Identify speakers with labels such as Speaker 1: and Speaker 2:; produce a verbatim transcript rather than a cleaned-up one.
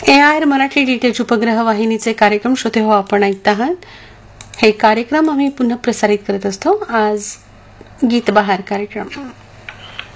Speaker 1: A R Marathi DTH उपग्रह वाहिनीचे कार्यक्रम श्रोते हो आपण ऐकत आहात. हे कार्यक्रम आम्ही पुन्हा प्रसारित करत असतो. आज गीत बहार कार्यक्रम.